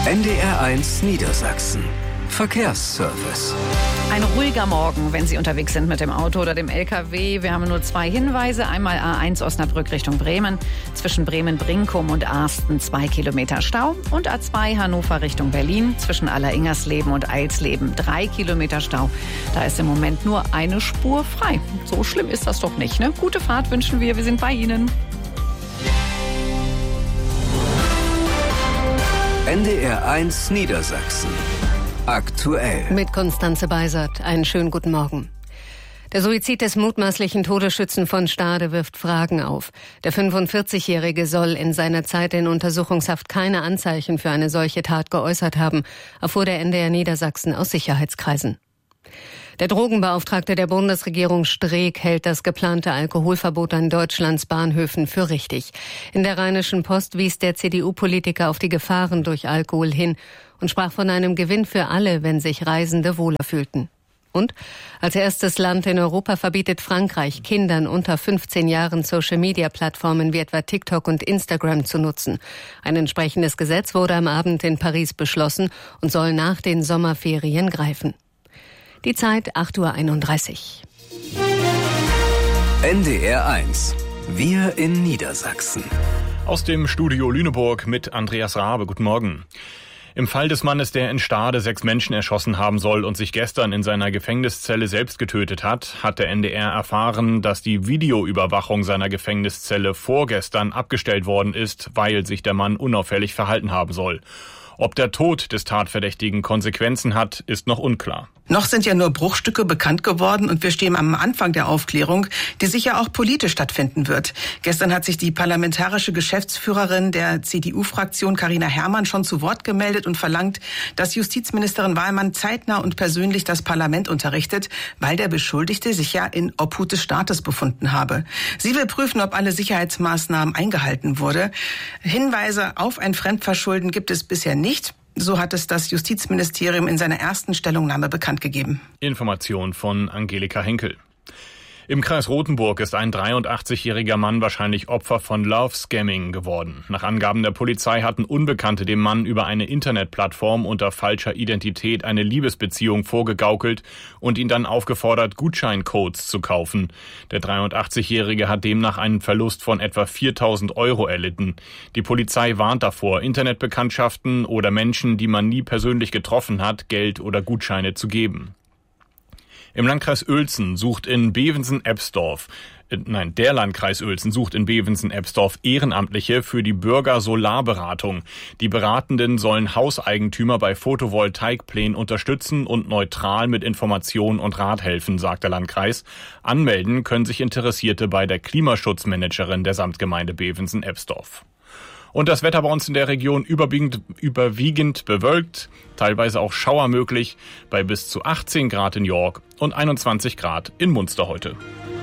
NDR1 Niedersachsen. Verkehrsservice. Ein ruhiger Morgen, wenn Sie unterwegs sind mit dem Auto oder dem LKW. Wir haben nur 2 Hinweise. Einmal A1 Osnabrück Richtung Bremen. Zwischen Bremen-Brinkum und Arsten 2 Kilometer Stau. Und A2 Hannover Richtung Berlin. Zwischen Alleringersleben und Eilsleben 3 Kilometer Stau. Da ist im Moment nur eine Spur frei. So schlimm ist das doch nicht, ne? Gute Fahrt wünschen wir. Wir sind bei Ihnen. NDR1 Niedersachsen. Aktuell. Mit Konstanze Beisert. Einen schönen guten Morgen. Der Suizid des mutmaßlichen Todesschützen von Stade wirft Fragen auf. Der 45-Jährige soll in seiner Zeit in Untersuchungshaft keine Anzeichen für eine solche Tat geäußert haben, erfuhr der NDR Niedersachsen aus Sicherheitskreisen. Der Drogenbeauftragte der Bundesregierung Streeck hält das geplante Alkoholverbot an Deutschlands Bahnhöfen für richtig. In der Rheinischen Post wies der CDU-Politiker auf die Gefahren durch Alkohol hin und sprach von einem Gewinn für alle, wenn sich Reisende wohler fühlten. Und als erstes Land in Europa verbietet Frankreich Kindern unter 15 Jahren Social-Media-Plattformen wie etwa TikTok und Instagram zu nutzen. Ein entsprechendes Gesetz wurde am Abend in Paris beschlossen und soll nach den Sommerferien greifen. Die Zeit 8:31 Uhr. NDR1. Wir in Niedersachsen. Aus dem Studio Lüneburg mit Andreas Rabe. Guten Morgen. Im Fall des Mannes, der in Stade 6 Menschen erschossen haben soll und sich gestern in seiner Gefängniszelle selbst getötet hat, hat der NDR erfahren, dass die Videoüberwachung seiner Gefängniszelle vorgestern abgestellt worden ist, weil sich der Mann unauffällig verhalten haben soll. Ob der Tod des Tatverdächtigen Konsequenzen hat, ist noch unklar. Noch sind ja nur Bruchstücke bekannt geworden und wir stehen am Anfang der Aufklärung, die sicher auch politisch stattfinden wird. Gestern hat sich die parlamentarische Geschäftsführerin der CDU-Fraktion Carina Herrmann schon zu Wort gemeldet und verlangt, dass Justizministerin Wahlmann zeitnah und persönlich das Parlament unterrichtet, weil der Beschuldigte sich ja in Obhut des Staates befunden habe. Sie will prüfen, ob alle Sicherheitsmaßnahmen eingehalten wurde. Hinweise auf ein Fremdverschulden gibt es bisher nicht. So hat es das Justizministerium in seiner ersten Stellungnahme bekannt gegeben. Information von Angelika Henkel. Im Kreis Rothenburg ist ein 83-jähriger Mann wahrscheinlich Opfer von Love-Scamming geworden. Nach Angaben der Polizei hatten Unbekannte dem Mann über eine Internetplattform unter falscher Identität eine Liebesbeziehung vorgegaukelt und ihn dann aufgefordert, Gutscheincodes zu kaufen. Der 83-Jährige hat demnach einen Verlust von etwa 4.000 Euro erlitten. Die Polizei warnt davor, Internetbekanntschaften oder Menschen, die man nie persönlich getroffen hat, Geld oder Gutscheine zu geben. Im Landkreis Uelzen sucht in Bevensen-Ebsdorf Der Landkreis Uelzen sucht in Bevensen-Ebsdorf Ehrenamtliche für die Bürger-Solarberatung. Die Beratenden sollen Hauseigentümer bei Photovoltaikplänen unterstützen und neutral mit Information und Rat helfen, sagt der Landkreis. Anmelden können sich Interessierte bei der Klimaschutzmanagerin der Samtgemeinde Bevensen-Ebsdorf. Und das Wetter bei uns in der Region überwiegend bewölkt, teilweise auch Schauer möglich, bei bis zu 18 Grad in York und 21 Grad in Munster heute.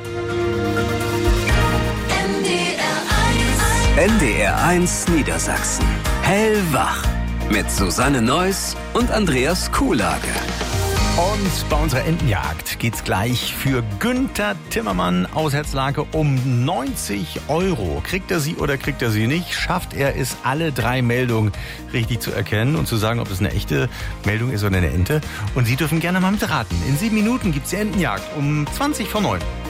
NDR1 Niedersachsen. Hellwach. Mit Susanne Neuss und Andreas Kuhlage. Und bei unserer Entenjagd geht's gleich für Günther Timmermann aus Herzlake um 90 Euro. Kriegt er sie oder kriegt er sie nicht? Schafft er es, alle 3 Meldungen richtig zu erkennen und zu sagen, ob es eine echte Meldung ist oder eine Ente? Und Sie dürfen gerne mal mitraten. In 7 Minuten gibt's die Entenjagd um 20 vor 9.